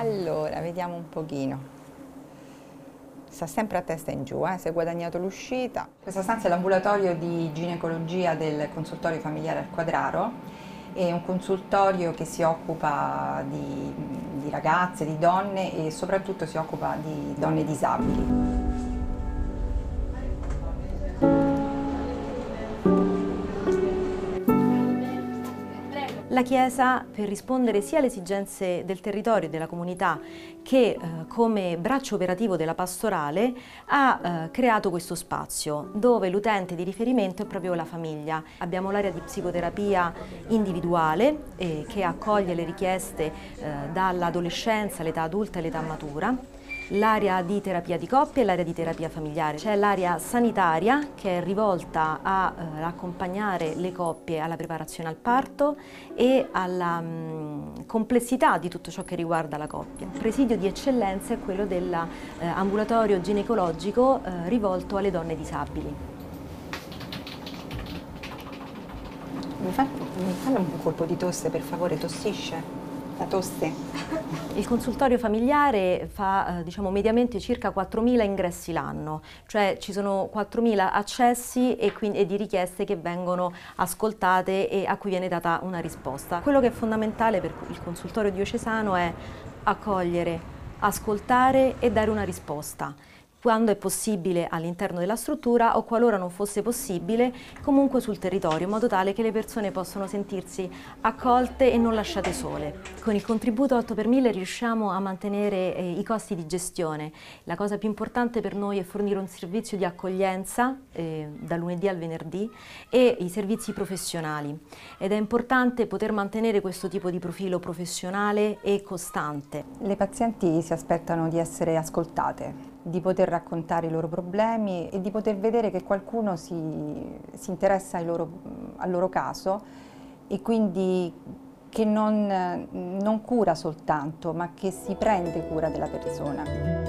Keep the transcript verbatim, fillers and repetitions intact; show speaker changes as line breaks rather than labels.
Allora, vediamo un pochino. Sta sempre a testa in giù, eh, si è guadagnato l'uscita. Questa stanza è l'ambulatorio di ginecologia del consultorio familiare al Quadraro. È un consultorio che si occupa di, di ragazze, di donne e soprattutto si occupa di donne disabili.
La Chiesa, per rispondere sia alle esigenze del territorio e della comunità che eh, come braccio operativo della pastorale, ha eh, creato questo spazio dove l'utente di riferimento è proprio la famiglia. Abbiamo l'area di psicoterapia individuale eh, che accoglie le richieste eh, dall'adolescenza all'età adulta e all'età matura. L'area di terapia di coppia e l'area di terapia familiare. C'è l'area sanitaria che è rivolta a eh, accompagnare le coppie alla preparazione al parto e alla mh, complessità di tutto ciò che riguarda la coppia. Il presidio di eccellenza è quello dell'ambulatorio eh, ginecologico eh, rivolto alle donne disabili.
Mi fa, mi fanno un colpo di tosse, per favore, tossisce? La tosse?
Il consultorio familiare fa eh, diciamo, mediamente circa quattromila ingressi l'anno, cioè ci sono quattromila accessi e, quindi, e di richieste che vengono ascoltate e a cui viene data una risposta. Quello che è fondamentale per il consultorio diocesano è accogliere, ascoltare e dare una risposta, quando è possibile all'interno della struttura o qualora non fosse possibile comunque sul territorio, in modo tale che le persone possano sentirsi accolte e non lasciate sole. Con il contributo otto per mille riusciamo a mantenere eh, i costi di gestione. La cosa più importante per noi è fornire un servizio di accoglienza eh, da lunedì al venerdì e i servizi professionali, ed è importante poter mantenere questo tipo di profilo professionale e costante.
Le pazienti si aspettano di essere ascoltate, di poter raccontare i loro problemi e di poter vedere che qualcuno si, si interessa ai loro, al loro caso e quindi che non, non cura soltanto, ma che si prende cura della persona.